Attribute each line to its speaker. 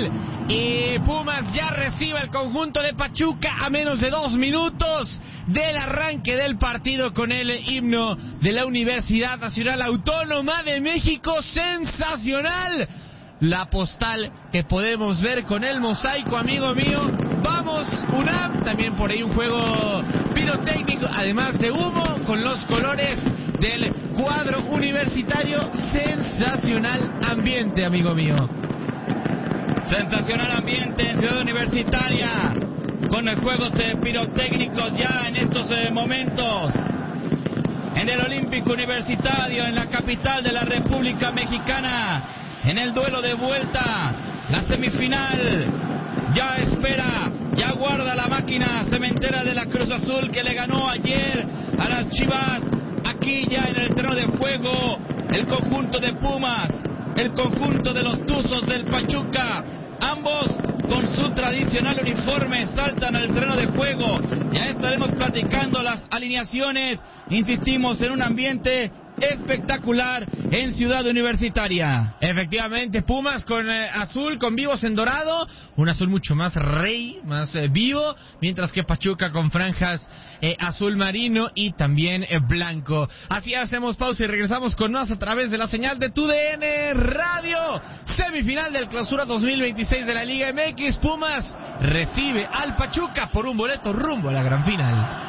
Speaker 1: final. Y Pumas ya recibe el conjunto de Pachuca a menos de 2 minutos del arranque del partido con el himno de la Universidad Nacional Autónoma de México. Sensacional la postal que podemos ver con el mosaico, amigo mío. Vamos, UNAM, también por ahí un juego pirotécnico, además de humo, con los colores del cuadro universitario. Sensacional ambiente, amigo mío.
Speaker 2: Sensacional ambiente en Ciudad Universitaria, con juegos pirotécnicos ya en estos momentos. En el Olímpico Universitario, en la capital de la República Mexicana. En el duelo de vuelta, la semifinal, ya espera, ya guarda la máquina cementera de la Cruz Azul que le ganó ayer a las Chivas. Aquí ya en el terreno de juego, el conjunto de Pumas, el conjunto de los Tuzos del Pachuca, ambos con su tradicional uniforme saltan al terreno de juego. Ya estaremos platicando las alineaciones, insistimos en un ambiente espectacular en Ciudad Universitaria.
Speaker 1: Efectivamente, Pumas con azul, con vivos en dorado, un azul mucho más rey, más vivo, mientras que Pachuca con franjas azul marino y también blanco. Así hacemos pausa y regresamos con más a través de la señal de TUDN Radio. Semifinal del Clausura 2026 de la Liga MX. Pumas recibe al Pachuca por un boleto rumbo a la gran final.